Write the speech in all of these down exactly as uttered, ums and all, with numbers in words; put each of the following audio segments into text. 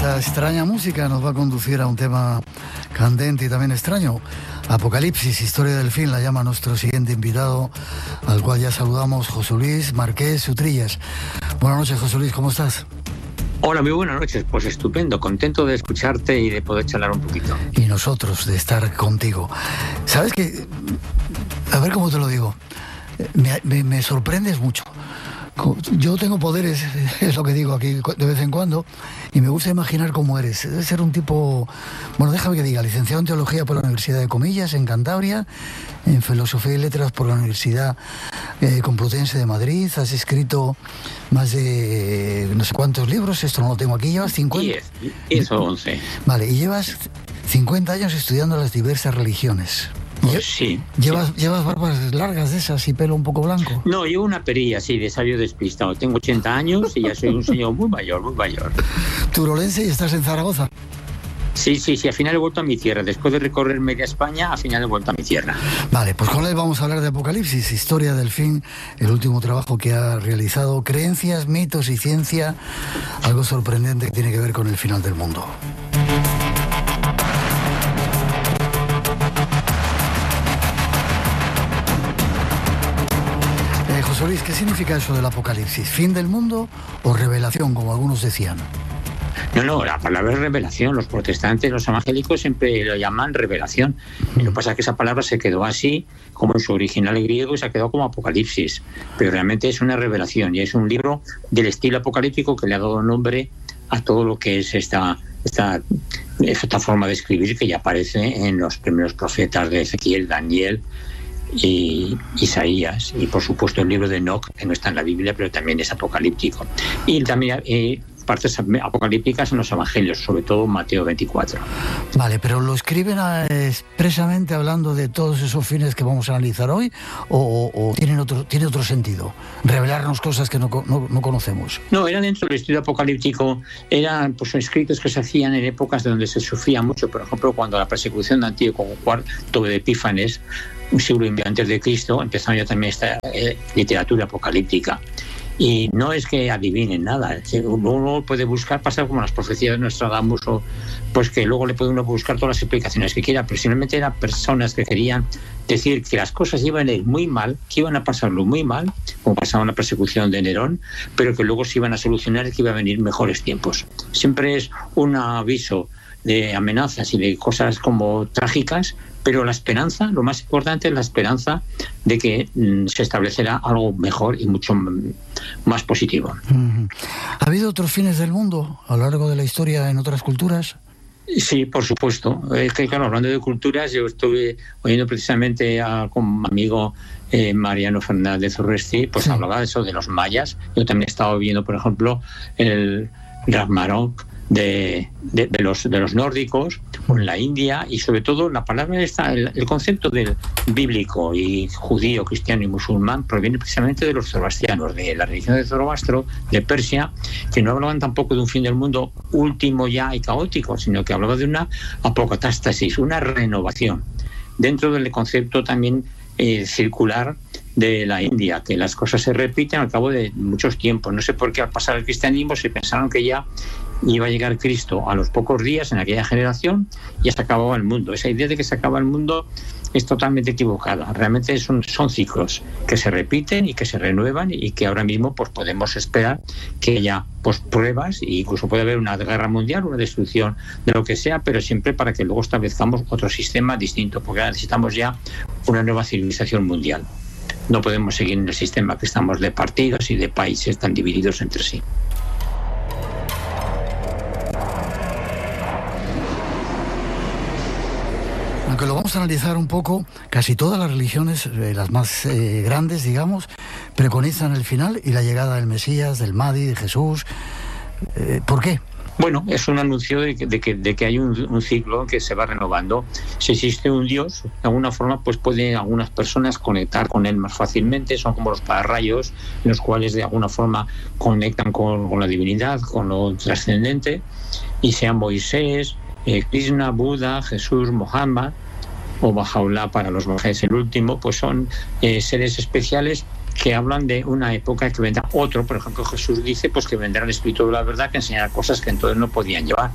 Esta extraña música nos va a conducir a un tema candente y también extraño. Apocalipsis, historia del fin, la llama nuestro siguiente invitado, al cual ya saludamos, José Luis Marqués Utrillas. Buenas noches, José Luis, ¿cómo estás? Hola, muy buenas noches. Pues estupendo, contento de escucharte y de poder charlar un poquito. Y nosotros de estar contigo. ¿Sabes qué? A ver cómo te lo digo. Me, me, me sorprendes mucho. Yo tengo poderes, es lo que digo aquí de vez en cuando, y me gusta imaginar cómo eres. Debe ser un tipo, bueno, déjame que diga, licenciado en Teología por la Universidad de Comillas, en Cantabria, en Filosofía y Letras por la Universidad eh, Complutense de Madrid. Has escrito más de no sé cuántos libros, esto no lo tengo aquí, llevas cincuenta. diez o once. Vale, y llevas cincuenta años estudiando las diversas religiones. Pues sí. ¿Llevas, sí. ¿Llevas barbas largas de esas y pelo un poco blanco? No, llevo una perilla así de sabio despistado. Tengo ochenta años y ya soy un señor muy mayor, muy mayor. Turolense y estás en Zaragoza. Sí, sí, sí, al final he vuelto a mi tierra. Después de recorrer media España, al final he vuelto a mi tierra. Vale, pues con él vamos a hablar de Apocalipsis, historia del fin, el último trabajo que ha realizado, creencias, mitos y ciencia, algo sorprendente que tiene que ver con el final del mundo. José Luis, ¿qué significa eso del Apocalipsis? ¿Fin del mundo o revelación, como algunos decían? No, no, la palabra es revelación. Los protestantes, los evangélicos siempre lo llaman revelación. Y lo que pasa es que esa palabra se quedó así, como en su original griego, y se ha quedado como Apocalipsis. Pero realmente es una revelación y es un libro del estilo apocalíptico que le ha dado nombre a todo lo que es esta, esta, esta forma de escribir que ya aparece en los primeros profetas de Ezequiel, Daniel y Isaías, y por supuesto el libro de Enoc, que no está en la Biblia pero también es apocalíptico, y también eh, partes apocalípticas en los evangelios, sobre todo Mateo veinticuatro. Vale, pero ¿lo escriben expresamente hablando de todos esos fines que vamos a analizar hoy o, o, o tienen otro, tiene otro sentido? Revelarnos cosas que no, no, no conocemos. No, era dentro del estudio apocalíptico, eran pues, escritos que se hacían en épocas donde se sufría mucho, por ejemplo cuando la persecución de Antíoco cuarto de Epífanes, un siglo antes de Cristo, empezó ya también esta eh, literatura apocalíptica. Y no es que adivinen nada, uno puede buscar, pasar como las profecías de Nostradamus, o pues que luego le puede uno buscar todas las explicaciones que quiera, pero simplemente eran personas que querían decir que las cosas iban a ir muy mal, que iban a pasarlo muy mal, como pasaba en la persecución de Nerón, pero que luego se iban a solucionar y que iban a venir mejores tiempos. Siempre es un aviso de amenazas y de cosas como trágicas, pero la esperanza, lo más importante es la esperanza de que mm, se establecerá algo mejor y mucho m- más positivo. Uh-huh. ¿Ha habido otros fines del mundo a lo largo de la historia en otras culturas? Sí, por supuesto. Es que, claro, hablando de culturas, yo estuve oyendo precisamente a, con mi amigo eh, Mariano Fernández Urresti, pues sí. Hablaba de eso, de los mayas. Yo también he estado viendo, por ejemplo, el Ragnarok de, de, de, los, de los nórdicos, o en la India, y sobre todo la palabra esta, el, el concepto del bíblico y judío, cristiano y musulmán proviene precisamente de los zoroastrianos, de la religión de Zoroastro, de Persia, que no hablaban tampoco de un fin del mundo último ya y caótico, sino que hablaba de una apocatástasis, una renovación, dentro del concepto también eh, circular de la India, que las cosas se repiten al cabo de muchos tiempos. No sé por qué al pasar el cristianismo se pensaron que ya iba a llegar Cristo a los pocos días en aquella generación y ya se acababa el mundo. Esa idea de que se acaba el mundo es totalmente equivocada. Realmente son, son ciclos que se repiten y que se renuevan y que ahora mismo pues podemos esperar que haya pues, pruebas e incluso puede haber una guerra mundial, una destrucción de lo que sea, pero siempre para que luego establezcamos otro sistema distinto, porque necesitamos ya una nueva civilización mundial. No podemos seguir en el sistema que estamos de partidos y de países tan divididos entre sí. Aunque lo vamos a analizar un poco, casi todas las religiones, eh, las más eh, grandes, digamos, preconizan el final y la llegada del Mesías, del Mahdi, de Jesús. Eh, ¿Por qué? Bueno, es un anuncio de que, de que, de que hay un, un ciclo que se va renovando. Si existe un Dios, de alguna forma, pues pueden algunas personas conectar con él más fácilmente. Son como los pararrayos, los cuales de alguna forma conectan con, con la divinidad, con lo trascendente, y sea Moisés, eh, Krishna, Buda, Jesús, Mohammed o Bahá'u'lláh para los bahá'ís el último, pues son eh, seres especiales que hablan de una época que vendrá. Otro, por ejemplo, Jesús dice pues que vendrá el Espíritu de la verdad que enseñará cosas que entonces no podían llevar.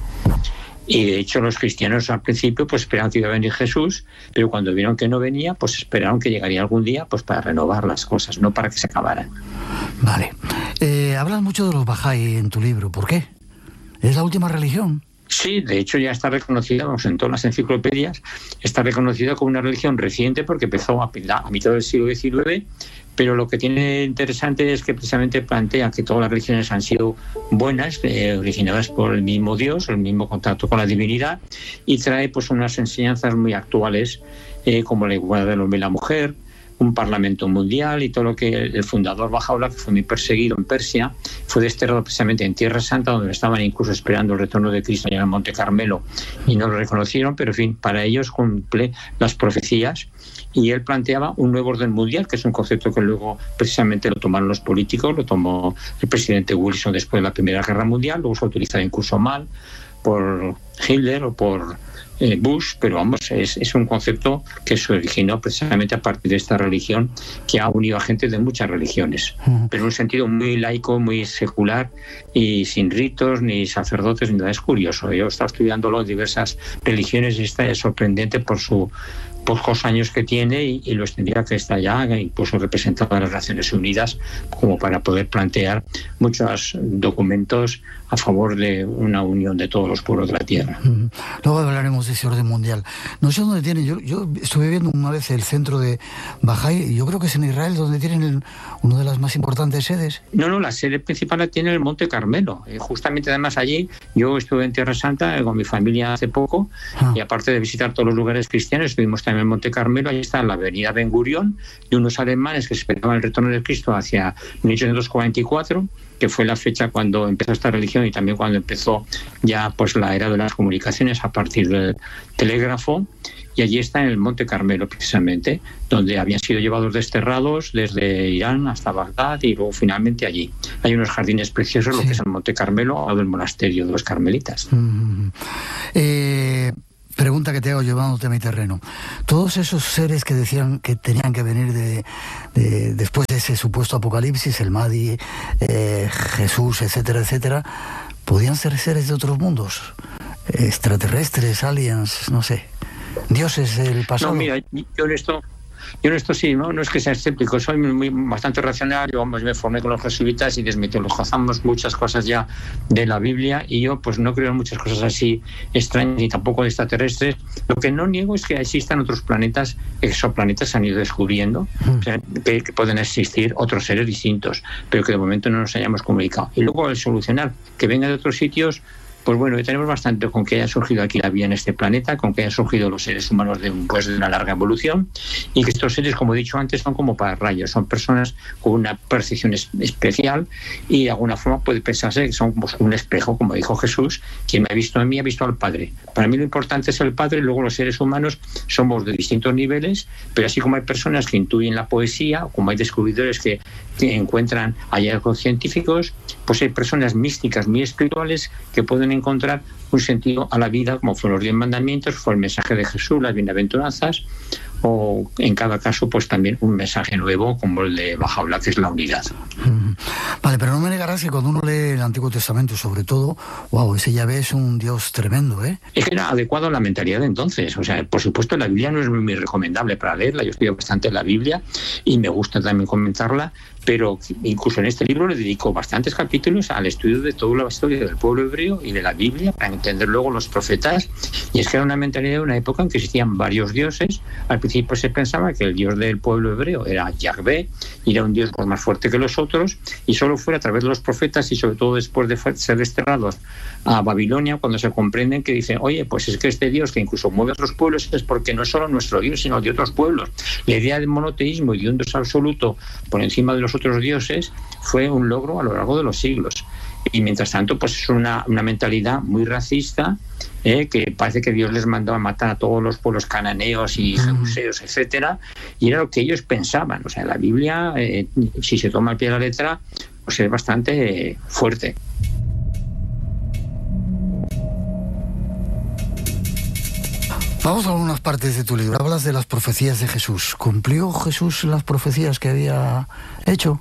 Y de hecho los cristianos al principio pues esperaban que iba a venir Jesús, pero cuando vieron que no venía, pues esperaron que llegaría algún día pues para renovar las cosas, no para que se acabaran. Vale. Eh, hablas mucho de los Bahá'í en tu libro. ¿Por qué? ¿Es la última religión? Sí, de hecho ya está reconocida, vamos, en todas las enciclopedias, está reconocida como una religión reciente porque empezó a, a mitad del siglo diecinueve, pero lo que tiene interesante es que precisamente plantea que todas las religiones han sido buenas, eh, originadas por el mismo Dios, el mismo contacto con la divinidad, y trae pues unas enseñanzas muy actuales, eh, como la igualdad del hombre y la mujer, un parlamento mundial y todo lo que el fundador Bahá'u'lláh, que fue muy perseguido en Persia, fue desterrado precisamente en Tierra Santa, donde estaban incluso esperando el retorno de Cristo allá en el Monte Carmelo y no lo reconocieron, pero en fin, para ellos cumple las profecías. Y él planteaba un nuevo orden mundial, que es un concepto que luego precisamente lo tomaron los políticos, lo tomó el presidente Wilson después de la Primera Guerra Mundial, luego se ha utilizado incluso mal por Hitler o por eh, Bush, pero vamos, es, es un concepto que se originó precisamente a partir de esta religión que ha unido a gente de muchas religiones, uh-huh. pero en un sentido muy laico, muy secular y sin ritos ni sacerdotes ni nada. Es curioso, yo he estado estudiándolo en diversas religiones y está es sorprendente por su pocos años que tiene y, y lo extendida que está ya, incluso representado en las Naciones Unidas, como para poder plantear muchos documentos a favor de una unión de todos los pueblos de la Tierra. Uh-huh. Luego hablaremos de ese orden mundial. No sé dónde tienen, yo, yo estuve viendo una vez el centro de Bahá'í, y yo creo que es en Israel donde tienen el, una de las más importantes sedes. No, no, la sede principal la tiene el Monte Carmelo. Eh, justamente además allí, yo estuve en Tierra Santa eh, con mi familia hace poco, uh-huh. y aparte de visitar todos los lugares cristianos, estuvimos también en Monte Carmelo. Ahí está la avenida Ben Gurión, de unos alemanes que esperaban el retorno de Cristo hacia mil ochocientos cuarenta y cuatro, que fue la fecha cuando empezó esta religión y también cuando empezó ya pues la era de las comunicaciones a partir del telégrafo. Y allí está en el Monte Carmelo precisamente, donde habían sido llevados desterrados desde Irán hasta Bagdad y luego finalmente allí. Hay unos jardines preciosos, sí. Lo que es el Monte Carmelo, al lado del monasterio de los carmelitas. Mm. Eh... Pregunta que te hago llevándote a mi terreno. Todos esos seres que decían que tenían que venir de, de después de ese supuesto apocalipsis, el Mahdi, eh, Jesús, etcétera, etcétera, ¿podían ser seres de otros mundos? Extraterrestres, aliens, no sé. Dioses del pasado. No, mira, yo en esto... Yo en esto sí, no, no es que sea escéptico, soy muy, bastante racional. Yo me formé con los jesuitas y desmitologizamos muchas cosas ya de la Biblia y yo pues no creo en muchas cosas así extrañas ni tampoco extraterrestres. Lo que no niego es que existan otros planetas, exoplanetas se han ido descubriendo, o sea, que, que pueden existir otros seres distintos, pero que de momento no nos hayamos comunicado. Y luego el solucionar que venga de otros sitios, pues bueno, tenemos bastante con que haya surgido aquí la vida en este planeta, con que hayan surgido los seres humanos de, un, pues, de una larga evolución, y que estos seres, como he dicho antes, son como pararrayos, son personas con una percepción es, especial y de alguna forma puede pensarse que son como un espejo, como dijo Jesús, quien me ha visto a mí ha visto al Padre. Para mí lo importante es el Padre, y luego los seres humanos somos de distintos niveles, pero así como hay personas que intuyen la poesía, o como hay descubridores que, que encuentran hallazgos científicos, pues hay personas místicas muy espirituales que pueden encontrar un sentido a la vida, como fueron los diez mandamientos, fue el mensaje de Jesús, las bienaventuranzas, o en cada caso pues también un mensaje nuevo como el de Bahá'u'lláh, que es la unidad. Mm. Vale, pero no me negarás que cuando uno lee el Antiguo Testamento, sobre todo, wow, ese Yahvé es un Dios tremendo, ¿eh? Es que era adecuado a la mentalidad de entonces. O sea, por supuesto la Biblia no es muy recomendable para leerla, yo estudio bastante la Biblia y me gusta también comentarla, pero incluso en este libro le dedico bastantes capítulos al estudio de toda la historia del pueblo hebreo y de la Biblia, para entender luego los profetas. Y es que era una mentalidad de una época en que existían varios dioses. Al principio se pensaba que el dios del pueblo hebreo era Yahvé, y era un dios más fuerte que los otros, y solo fue a través de los profetas y sobre todo después de ser desterrados a Babilonia cuando se comprenden que dicen, oye, pues es que este dios que incluso mueve a otros pueblos es porque no es solo nuestro dios, sino de otros pueblos. La idea del monoteísmo y de un dios absoluto por encima de los otros dioses fue un logro a lo largo de los siglos. Y mientras tanto, pues es una, una mentalidad muy racista, eh, que parece que Dios les mandó a matar a todos los pueblos cananeos y jebuseos, etcétera, y era lo que ellos pensaban. O sea, la Biblia, eh, si se toma al pie de la letra, pues es bastante eh, fuerte. Vamos a algunas partes de tu libro. Hablas de las profecías de Jesús. ¿Cumplió Jesús las profecías que había hecho?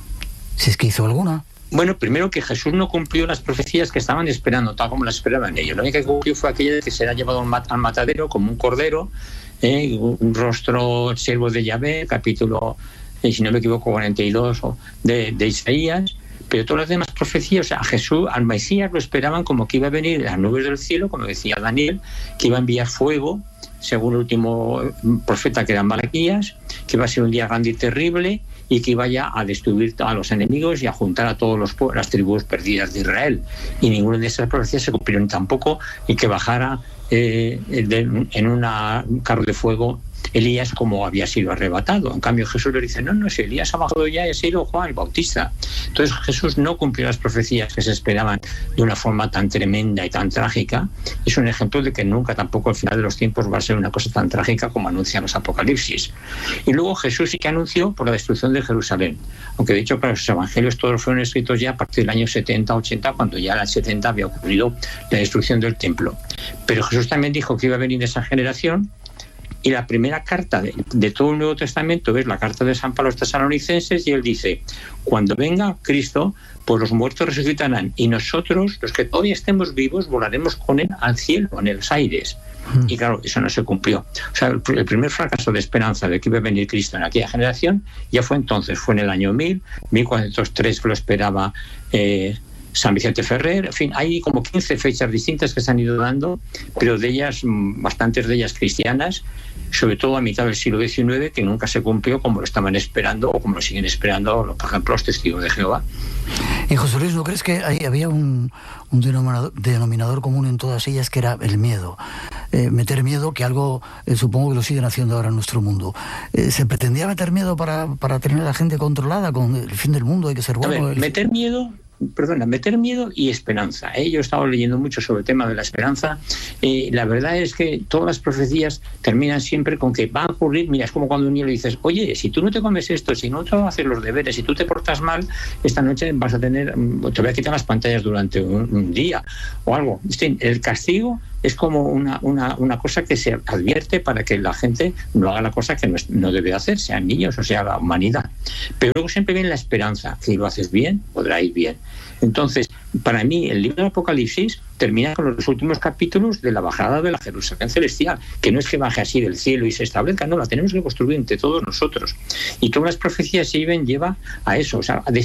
Si es que hizo alguna. Bueno, primero que Jesús no cumplió las profecías que estaban esperando, tal como las esperaban ellos. Lo único que cumplió fue aquella de que será llevado al matadero como un cordero, eh, un rostro siervo de Yahvé, capítulo, eh, si no me equivoco, cuarenta y dos de, de Isaías. Pero todas las demás profecías, o sea, a Jesús, al Mesías, lo esperaban como que iba a venir las nubes del cielo, como decía Daniel, que iba a enviar fuego, según el último profeta que era Malaquías, que iba a ser un día grande y terrible, y que iba ya a destruir a los enemigos y a juntar a todas las tribus perdidas de Israel. Y ninguna de esas profecías se cumplieron tampoco, y que bajara eh, de, en una, un carro de fuego Elías como había sido arrebatado. En cambio Jesús le dice, no, no, si Elías ha bajado ya y ha sido Juan el Bautista. Entonces Jesús no cumplió las profecías que se esperaban de una forma tan tremenda y tan trágica. Es un ejemplo de que nunca tampoco al final de los tiempos va a ser una cosa tan trágica como anuncian los Apocalipsis. Y luego Jesús sí que anunció por la destrucción de Jerusalén, aunque de hecho para los evangelios todos fueron escritos ya a partir del año setenta ochenta, cuando ya en el setenta había ocurrido la destrucción del templo. Pero Jesús también dijo que iba a venir esa generación. Y la primera carta de, de todo el Nuevo Testamento es la carta de San Pablo a los Tesalonicenses, y él dice, cuando venga Cristo, pues los muertos resucitarán, y nosotros, los que todavía estemos vivos, volaremos con él al cielo, en los aires. Y claro, eso no se cumplió. O sea, el, el primer fracaso de esperanza de que iba a venir Cristo en aquella generación ya fue entonces, fue en el año mil, mil cuatrocientos tres, que lo esperaba eh, San Vicente Ferrer. En fin, hay como quince fechas distintas que se han ido dando, pero de ellas, bastantes de ellas cristianas, sobre todo a mitad del siglo diecinueve, que nunca se cumplió como lo estaban esperando o como lo siguen esperando, por ejemplo, los testigos de Jehová. Y José Luis, ¿no crees que ahí había un, un denominador, denominador común en todas ellas, que era el miedo? Eh, meter miedo, que algo eh, supongo que lo siguen haciendo ahora en nuestro mundo. Eh, ¿Se pretendía meter miedo para, para tener a la gente controlada con el fin del mundo? Hay que ser bueno. A ver, meter miedo... Perdona, meter miedo y esperanza. ¿eh? Yo he estado leyendo mucho sobre el tema de la esperanza. Eh, la verdad es que todas las profecías terminan siempre con que va a ocurrir. Mira, es como cuando un niño le dices, oye, si tú no te comes esto, si no te vas a hacer los deberes, si tú te portas mal, esta noche vas a tener, te voy a quitar las pantallas durante un, un día o algo. El castigo es como una, una, una cosa que se advierte para que la gente no haga la cosa que no, es, no debe hacer, sean niños o sea la humanidad. Pero luego siempre viene la esperanza, que si lo haces bien, podrá ir bien. Entonces, para mí, el libro del Apocalipsis termina con los últimos capítulos de la bajada de la Jerusalén celestial, que no es que baje así del cielo y se establezca, no, la tenemos que construir entre todos nosotros. Y todas las profecías se llevan lleva a eso, o sea, a